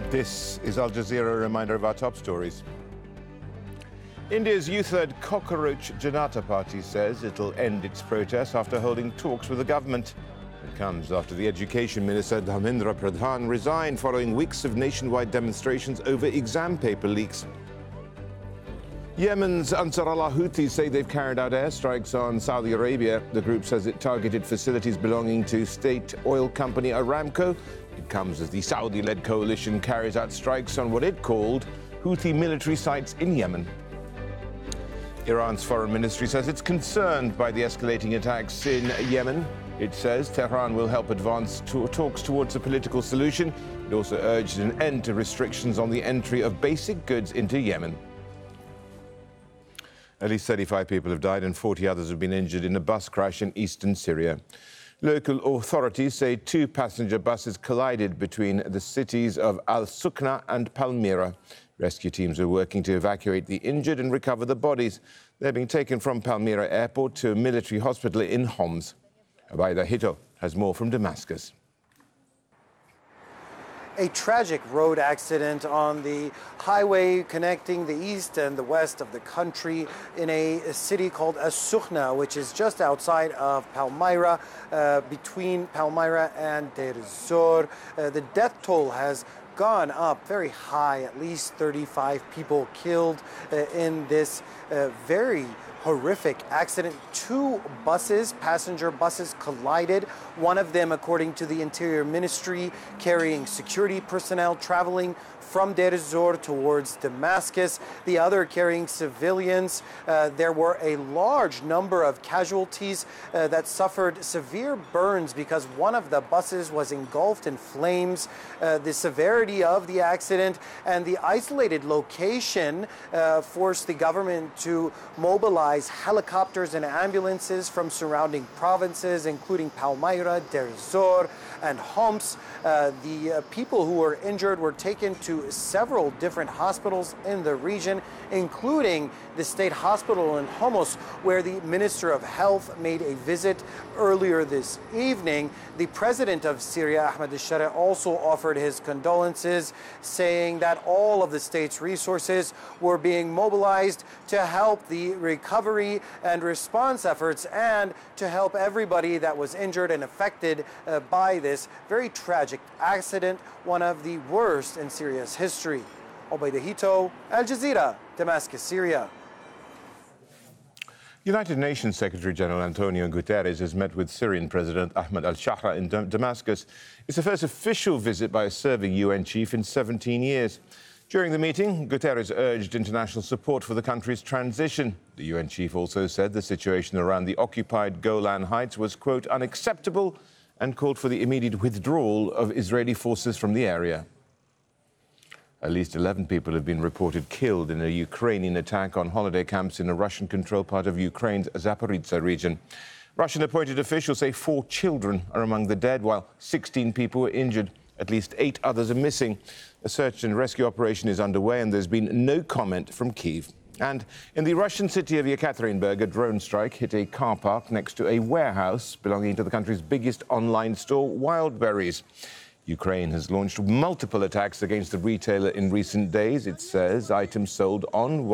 This is Al Jazeera, a reminder of our top stories. India's youth-led Cockroach Janata Party says it'll end its protests after holding talks with the government. It comes after the Education Minister Dharmendra Pradhan resigned following weeks of nationwide demonstrations over exam paper leaks. Yemen's Ansar Allah Houthis say they've carried out airstrikes on Saudi Arabia. The group says it targeted facilities belonging to state oil company Aramco. It comes as the Saudi-led coalition carries out strikes on what it called Houthi military sites in Yemen. Iran's foreign ministry says it's concerned by the escalating attacks in Yemen. It says Tehran will help advance talks towards a political solution. It also urged an end to restrictions on the entry of basic goods into Yemen. At least 35 people have died and 40 others have been injured in a bus crash in eastern Syria. Local authorities say two passenger buses collided between the cities of Al-Sukna and Palmyra. Rescue teams are working to evacuate the injured and recover the bodies. They're being taken from Palmyra airport to a military hospital in Homs. Abaida Hito has more from Damascus. A tragic road accident on the highway connecting the east and the west of the country in a city called As-Sukhna, which is just outside of Palmyra, between Palmyra and Deir ez-Zor. The death toll has gone up very high, at least 35 people killed in this very horrific accident. Two buses, passenger buses, collided. One of them, according to the Interior Ministry, carrying security personnel traveling from Deir ez-Zor towards Damascus. The other carrying civilians. There were a large number of casualties that suffered severe burns because one of the buses was engulfed in flames. The severity of the accident and the isolated location forced the government to mobilize helicopters and ambulances from surrounding provinces, including Palmyra, Deir ez-Zor, and Homs. The people who were injured were taken to several different hospitals in the region, including the state hospital in Homs, where the Minister of Health made a visit earlier this evening. The president of Syria, Ahmed al-Shara, also offered his condolences, saying that all of the state's resources were being mobilized to help the recovery and response efforts and to help everybody that was injured and affected by this very tragic accident, one of the worst in Syria's history. Obaida Hito, Al Jazeera, Damascus, Syria. United Nations Secretary-General Antonio Guterres has met with Syrian President Ahmed al-Shara in Damascus. It's the first official visit by a serving UN chief in 17 years. During the meeting, Guterres urged international support for the country's transition. The UN chief also said the situation around the occupied Golan Heights was, quote, unacceptable, and called for the immediate withdrawal of Israeli forces from the area. At least 11 people have been reported killed in a Ukrainian attack on holiday camps in a Russian-controlled part of Ukraine's Zaporizhzhia region. Russian-appointed officials say 4 children are among the dead, while 16 people were injured. At least 8 others are missing. A search and rescue operation is underway, and there's been no comment from Kyiv. And in the Russian city of Yekaterinburg, a drone strike hit a car park next to a warehouse belonging to the country's biggest online store, Wildberries. Ukraine has launched multiple attacks against the retailer in recent days. It says items sold on